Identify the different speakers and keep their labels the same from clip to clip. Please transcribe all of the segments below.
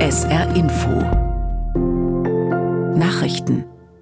Speaker 1: SR Info Nachrichten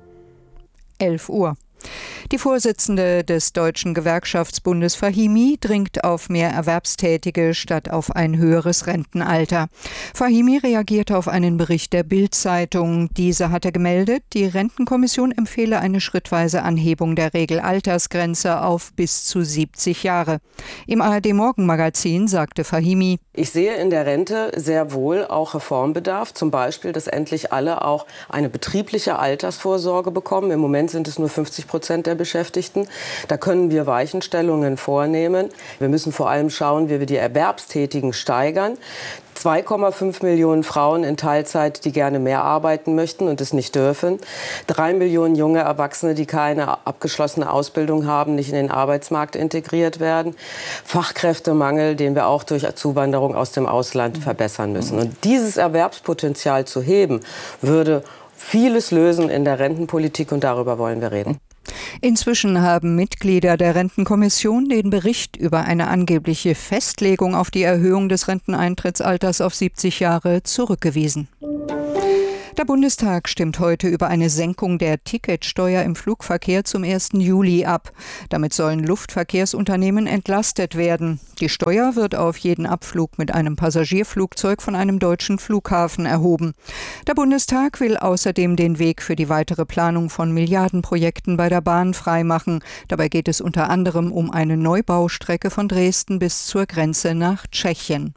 Speaker 2: 11 Uhr. Die Vorsitzende des Deutschen Gewerkschaftsbundes Fahimi dringt auf mehr Erwerbstätige statt auf ein höheres Rentenalter. Fahimi reagierte auf einen Bericht der Bild-Zeitung. Diese hatte gemeldet, die Rentenkommission empfehle eine schrittweise Anhebung der Regelaltersgrenze auf bis zu 70 Jahre. Im ARD-Morgenmagazin sagte Fahimi:
Speaker 3: Ich sehe in der Rente sehr wohl auch Reformbedarf. Zum Beispiel, dass endlich alle auch eine betriebliche Altersvorsorge bekommen. Im Moment sind es nur 50% der Beschäftigten. Da können wir Weichenstellungen vornehmen. Wir müssen vor allem schauen, wie wir die Erwerbstätigen steigern. 2,5 Millionen Frauen in Teilzeit, die gerne mehr arbeiten möchten und es nicht dürfen. 3 Millionen junge Erwachsene, die keine abgeschlossene Ausbildung haben, nicht in den Arbeitsmarkt integriert werden. Fachkräftemangel, den wir auch durch Zuwanderung aus dem Ausland verbessern müssen. Und dieses Erwerbspotenzial zu heben, würde vieles lösen in der Rentenpolitik, und darüber wollen wir reden.
Speaker 2: Inzwischen haben Mitglieder der Rentenkommission den Bericht über eine angebliche Festlegung auf die Erhöhung des Renteneintrittsalters auf 70 Jahre zurückgewiesen. Der Bundestag stimmt heute über eine Senkung der Ticketsteuer im Flugverkehr zum 1. Juli ab. Damit sollen Luftverkehrsunternehmen entlastet werden. Die Steuer wird auf jeden Abflug mit einem Passagierflugzeug von einem deutschen Flughafen erhoben. Der Bundestag will außerdem den Weg für die weitere Planung von Milliardenprojekten bei der Bahn freimachen. Dabei geht es unter anderem um eine Neubaustrecke von Dresden bis zur Grenze nach Tschechien.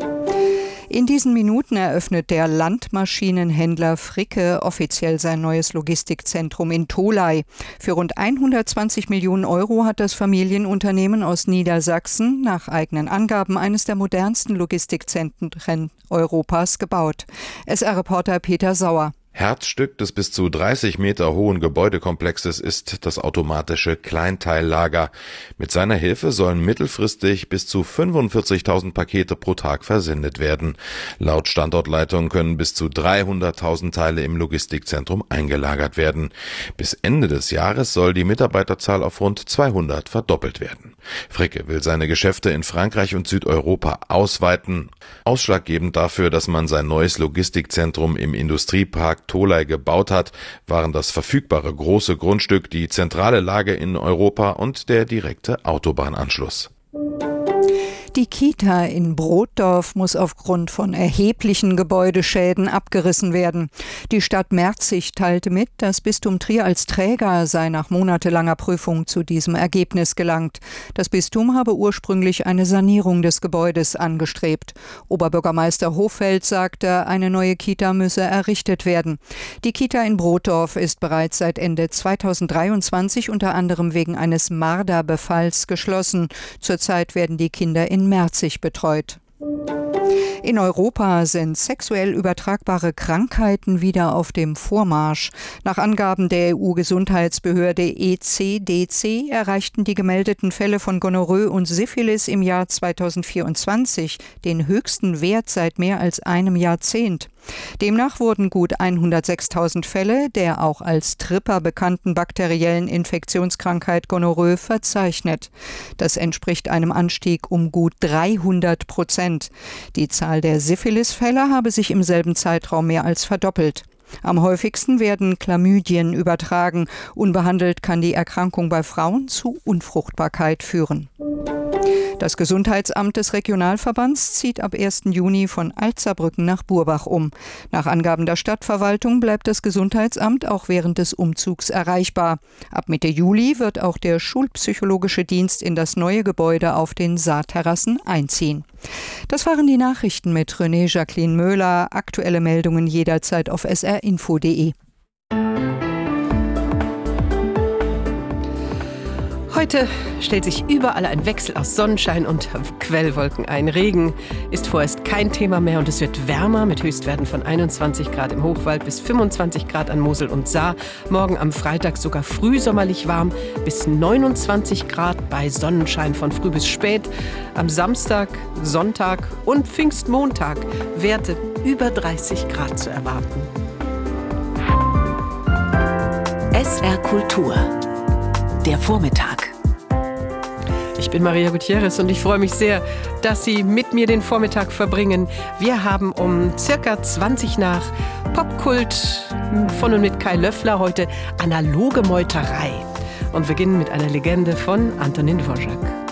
Speaker 2: In diesen Minuten eröffnet der Landmaschinenhändler Fricke offiziell sein neues Logistikzentrum in Tholey. Für rund 120 Millionen Euro hat das Familienunternehmen aus Niedersachsen nach eigenen Angaben eines der modernsten Logistikzentren Europas gebaut. SR-Reporter Peter Sauer.
Speaker 4: Herzstück des bis zu 30 Meter hohen Gebäudekomplexes ist das automatische Kleinteillager. Mit seiner Hilfe sollen mittelfristig bis zu 45.000 Pakete pro Tag versendet werden. Laut Standortleitung können bis zu 300.000 Teile im Logistikzentrum eingelagert werden. Bis Ende des Jahres soll die Mitarbeiterzahl auf rund 200 verdoppelt werden. Fricke will seine Geschäfte in Frankreich und Südeuropa ausweiten. Ausschlaggebend dafür, dass man sein neues Logistikzentrum im Industriepark Tholey gebaut hat, waren das verfügbare große Grundstück, die zentrale Lage in Europa und der direkte Autobahnanschluss.
Speaker 2: Die Kita in Brotdorf muss aufgrund von erheblichen Gebäudeschäden abgerissen werden. Die Stadt Merzig teilte mit, das Bistum Trier als Träger sei nach monatelanger Prüfung zu diesem Ergebnis gelangt. Das Bistum habe ursprünglich eine Sanierung des Gebäudes angestrebt. Oberbürgermeister Hofeld sagte, eine neue Kita müsse errichtet werden. Die Kita in Brotdorf ist bereits seit Ende 2023 unter anderem wegen eines Marderbefalls geschlossen. Zurzeit werden die Kinder in Merzig betreut. In Europa sind sexuell übertragbare Krankheiten wieder auf dem Vormarsch. Nach Angaben der EU-Gesundheitsbehörde ECDC erreichten die gemeldeten Fälle von Gonorrhoe und Syphilis im Jahr 2024 den höchsten Wert seit mehr als einem Jahrzehnt. Demnach wurden gut 106.000 Fälle der auch als Tripper bekannten bakteriellen Infektionskrankheit Gonorrhoe verzeichnet. Das entspricht einem Anstieg um gut 300%. Die Zahl der Syphilis-Fälle habe sich im selben Zeitraum mehr als verdoppelt. Am häufigsten werden Chlamydien übertragen. Unbehandelt kann die Erkrankung bei Frauen zu Unfruchtbarkeit führen. Das Gesundheitsamt des Regionalverbands zieht ab 1. Juni von Altsaarbrücken nach Burbach um. Nach Angaben der Stadtverwaltung bleibt das Gesundheitsamt auch während des Umzugs erreichbar. Ab Mitte Juli wird auch der schulpsychologische Dienst in das neue Gebäude auf den Saarterrassen einziehen. Das waren die Nachrichten mit René Jacqueline Möhler. Aktuelle Meldungen jederzeit auf srinfo.de.
Speaker 5: Heute stellt sich überall ein Wechsel aus Sonnenschein und Quellwolken ein. Regen ist vorerst kein Thema mehr und es wird wärmer mit Höchstwerten von 21 Grad im Hochwald bis 25 Grad an Mosel und Saar. Morgen am Freitag sogar frühsommerlich warm bis 29 Grad bei Sonnenschein von früh bis spät. Am Samstag, Sonntag und Pfingstmontag Werte über 30 Grad zu erwarten.
Speaker 1: SR Kultur. Der Vormittag.
Speaker 5: Ich bin Maria Gutierrez und ich freue mich sehr, dass Sie mit mir den Vormittag verbringen. Wir haben um circa 20 nach Popkult von und mit Kai Löffler heute analoge Meuterei und beginnen mit einer Legende von Antonin Dvořák.